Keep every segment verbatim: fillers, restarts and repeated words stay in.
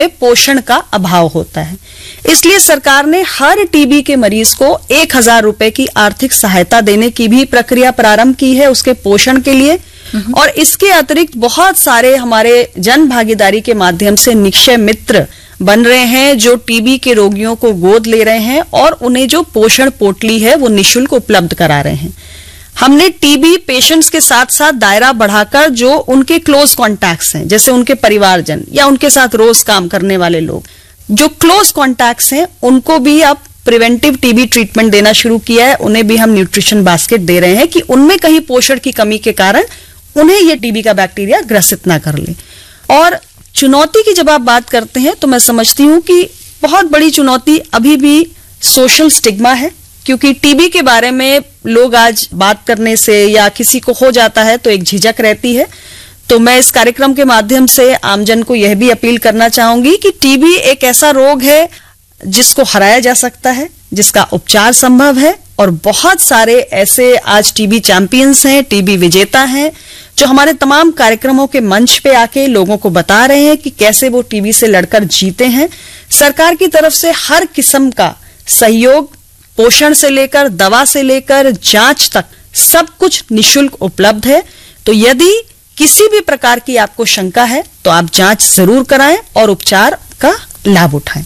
पोषण का अभाव होता है। इसलिए सरकार ने हर टीबी के मरीज को एक हजार रुपए की आर्थिक सहायता देने की भी प्रक्रिया प्रारंभ की है उसके पोषण के लिए। और इसके अतिरिक्त बहुत सारे हमारे जन भागीदारी के माध्यम से निक्षय मित्र बन रहे हैं जो टीबी के रोगियों को गोद ले रहे हैं और उन्हें जो पोषण पोटली है वो निःशुल्क उपलब्ध करा रहे हैं। हमने टीबी पेशेंट्स के साथ साथ दायरा बढ़ाकर जो उनके क्लोज कॉन्टैक्ट्स हैं, जैसे उनके परिवारजन या उनके साथ रोज काम करने वाले लोग, जो क्लोज कॉन्टैक्ट्स हैं, उनको भी अब प्रिवेंटिव टीबी ट्रीटमेंट देना शुरू किया है। उन्हें भी हम न्यूट्रिशन बास्केट दे रहे हैं कि उनमें कहीं पोषण की कमी के कारण उन्हें ये टीबी का बैक्टीरिया ग्रसित ना कर ले। और चुनौती की जब आप बात करते हैं तो मैं समझती हूं कि बहुत बड़ी चुनौती अभी भी सोशल स्टिग्मा है, क्योंकि टीबी के बारे में लोग आज बात करने से या किसी को हो जाता है तो एक झिझक रहती है। तो मैं इस कार्यक्रम के माध्यम से आमजन को यह भी अपील करना चाहूंगी कि टीबी एक ऐसा रोग है जिसको हराया जा सकता है, जिसका उपचार संभव है, और बहुत सारे ऐसे आज टीबी चैंपियंस हैं, टीबी विजेता हैं, जो हमारे तमाम कार्यक्रमों के मंच पे आके लोगों को बता रहे हैं कि कैसे वो टीबी से लड़कर जीते हैं। सरकार की तरफ से हर किस्म का सहयोग, पोषण से लेकर दवा से लेकर जांच तक सब कुछ निःशुल्क उपलब्ध है। तो यदि किसी भी प्रकार की आपको शंका है तो आप जांच जरूर कराएं और उपचार का लाभ उठाएं।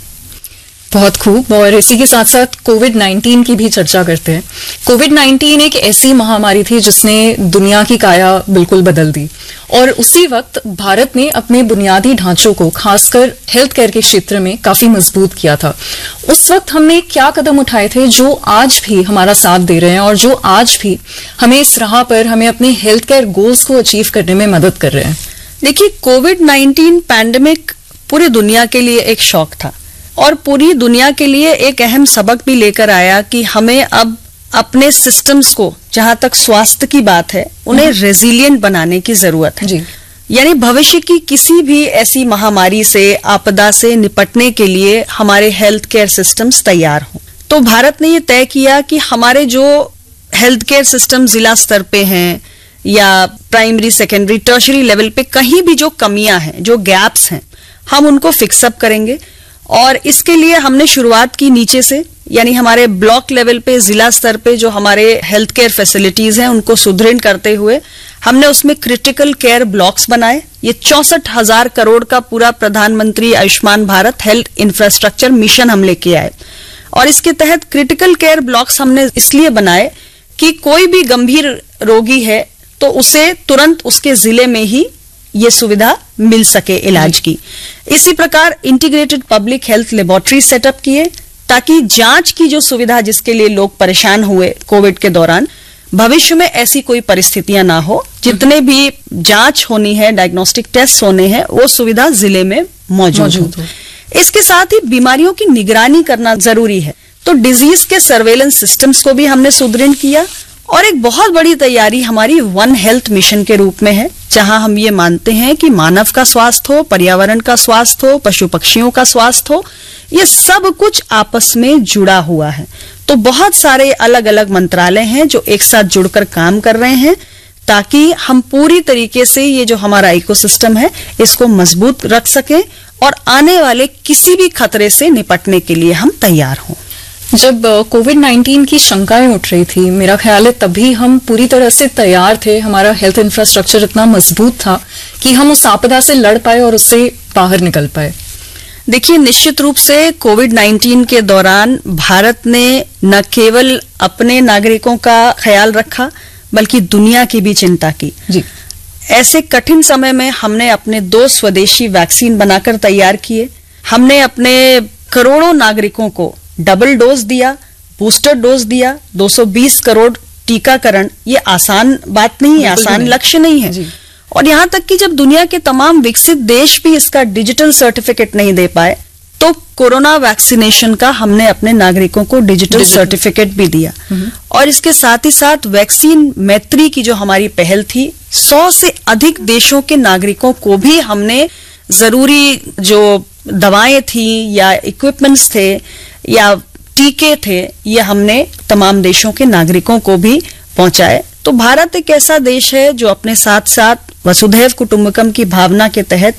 बहुत खूब। और इसी के साथ साथ कोविड नाइन्टीन की भी चर्चा करते हैं। कोविड नाइन्टीन एक ऐसी महामारी थी जिसने दुनिया की काया बिल्कुल बदल दी, और उसी वक्त भारत ने अपने बुनियादी ढांचों को खासकर हेल्थ केयर के क्षेत्र में काफी मजबूत किया था। उस वक्त हमने क्या कदम उठाए थे जो आज भी हमारा साथ दे रहे हैं और जो आज भी हमें इस राह पर हमें अपने हेल्थ केयर गोल्स को अचीव करने में मदद कर रहे हैं? देखिए, कोविड नाइन्टीन पैंडेमिक पूरी दुनिया के लिए एक शौक था और पूरी दुनिया के लिए एक अहम सबक भी लेकर आया कि हमें अब अपने सिस्टम्स को, जहां तक स्वास्थ्य की बात है, उन्हें रेजिलिएंट बनाने की जरूरत है। यानी भविष्य की किसी भी ऐसी महामारी से, आपदा से निपटने के लिए हमारे हेल्थ केयर सिस्टम्स तैयार हों। तो भारत ने ये तय किया कि हमारे जो हेल्थ केयर सिस्टम जिला स्तर पे हैं या प्राइमरी, सेकेंडरी, टर्शरी लेवल पे कहीं भी जो कमियां हैं, जो गैप्स हैं, हम उनको फिक्सअप करेंगे। और इसके लिए हमने शुरुआत की नीचे से, यानी हमारे ब्लॉक लेवल पे, जिला स्तर पे जो हमारे हेल्थ केयर फैसिलिटीज हैं उनको सुदृढ़ करते हुए हमने उसमें क्रिटिकल केयर ब्लॉक्स बनाए। ये चौसठ हजार करोड़ का पूरा प्रधानमंत्री Ayushman Bharat health infrastructure mission हम लेके आए। और इसके तहत क्रिटिकल केयर ब्लॉक्स हमने इसलिए बनाए कि कोई भी गंभीर रोगी है तो उसे तुरंत उसके जिले में ही ये सुविधा मिल सके इलाज की। इसी प्रकार integrated public health laboratory setup किए ताकि जांच की जो सुविधा, जिसके लिए लोग परेशान हुए कोविड के दौरान, भविष्य में ऐसी कोई परिस्थितियां ना हो। जितने भी जांच होनी है, डायग्नोस्टिक टेस्ट होने हैं, वो सुविधा जिले में मौजूद हो। इसके साथ ही बीमारियों की निगरानी करना जरूरी है, तो डिजीज के सर्वेलेंस सिस्टम्स को भी हमने सुदृढ़ किया। और एक बहुत बड़ी तैयारी हमारी वन हेल्थ मिशन के रूप में है, जहां हम ये मानते हैं कि मानव का स्वास्थ्य हो, पर्यावरण का स्वास्थ्य हो, पशु पक्षियों का स्वास्थ्य हो, ये सब कुछ आपस में जुड़ा हुआ है। तो बहुत सारे अलग अलग मंत्रालय हैं जो एक साथ जुड़कर काम कर रहे हैं ताकि हम पूरी तरीके से ये जो हमारा इकोसिस्टम है इसको मजबूत रख सकें और आने वाले किसी भी खतरे से निपटने के लिए हम तैयार हों। जब कोविड नाइन्टीन की शंकाएं उठ रही थी, मेरा ख्याल है तभी हम पूरी तरह से तैयार थे। हमारा हेल्थ इंफ्रास्ट्रक्चर इतना मजबूत था कि हम उस आपदा से लड़ पाए और उससे बाहर निकल पाए। देखिए, निश्चित रूप से कोविड नाइन्टीन के दौरान भारत ने न केवल अपने नागरिकों का ख्याल रखा बल्कि दुनिया की भी चिंता की। जी। ऐसे कठिन समय में हमने अपने दो स्वदेशी वैक्सीन बनाकर तैयार किए। हमने अपने करोड़ों नागरिकों को डबल डोज दिया, बूस्टर डोज दिया, दो सौ बीस करोड़ टीकाकरण। ये आसान बात नहीं है, आसान लक्ष्य नहीं है। और यहां तक कि जब दुनिया के तमाम विकसित देश भी इसका डिजिटल सर्टिफिकेट नहीं दे पाए तो कोरोना वैक्सीनेशन का हमने अपने नागरिकों को डिजिटल सर्टिफिकेट भी दिया। और इसके साथ ही साथ वैक्सीन मैत्री की जो हमारी पहल थी, सौ से अधिक देशों के नागरिकों को भी हमने जरूरी जो दवाएं थी या इक्विपमेंट्स थे या टीके थे, ये हमने तमाम देशों के नागरिकों को भी पहुंचाए। तो भारत एक ऐसा देश है जो अपने साथ साथ वसुधैव कुटुंबकम की भावना के तहत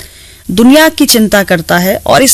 दुनिया की चिंता करता है और इस